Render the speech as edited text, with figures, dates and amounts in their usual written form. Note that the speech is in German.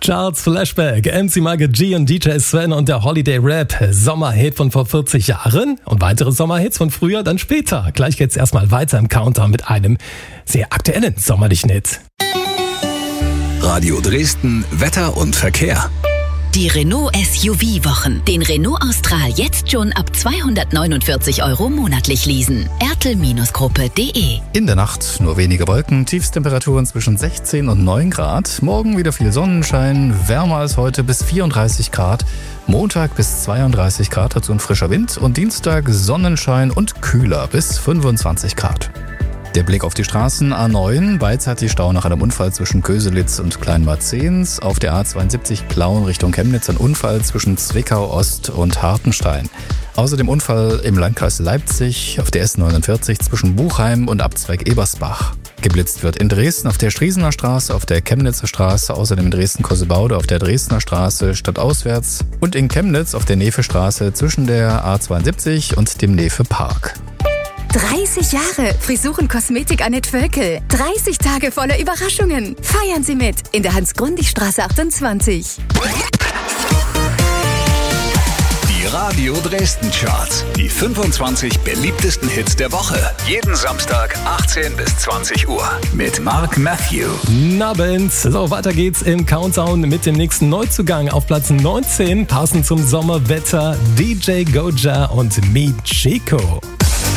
Charts Flashback, MC Michael G und DJ Sven und der Holiday Rap, Sommerhit von vor 40 Jahren und weitere Sommerhits von früher, dann später. Gleich geht's erstmal weiter im Countdown mit einem sehr aktuellen sommerlichen Hit. Radio Dresden, Wetter und Verkehr. Die Renault SUV-Wochen. Den Renault Austral jetzt schon ab 249 € monatlich leasen. ertel-gruppe.de. In der Nacht nur wenige Wolken, Tiefstemperaturen zwischen 16 und 9 Grad. Morgen wieder viel Sonnenschein, wärmer als heute bis 34 Grad. Montag bis 32 Grad, dazu ein frischer Wind. Und Dienstag Sonnenschein und kühler bis 25 Grad. Der Blick auf die Straßen: A9, beidseitig Stau nach einem Unfall zwischen Köselitz und Kleinmarzens. Auf der A72 Plauen Richtung Chemnitz ein Unfall zwischen Zwickau Ost und Hartenstein. Außerdem Unfall im Landkreis Leipzig auf der S49 zwischen Buchheim und Abzweig Ebersbach. Geblitzt wird in Dresden auf der Striesener Straße, auf der Chemnitzer Straße, außerdem in Dresden-Kossebaude auf der Dresdner Straße stadtauswärts und in Chemnitz auf der Nefe-Straße zwischen der A72 und dem Nefe-Park. 30 Jahre Frisuren Kosmetik Annette Völkel. 30 Tage voller Überraschungen. Feiern Sie mit in der Hans-Grundig-Straße 28. Die Radio Dresden Charts. Die 25 beliebtesten Hits der Woche. Jeden Samstag 18 bis 20 Uhr. Mit Mark Matthew. Abend. So, weiter geht's im Countdown mit dem nächsten Neuzugang. Auf Platz 19, passend zum Sommerwetter, DJ Goja und Meet Chico.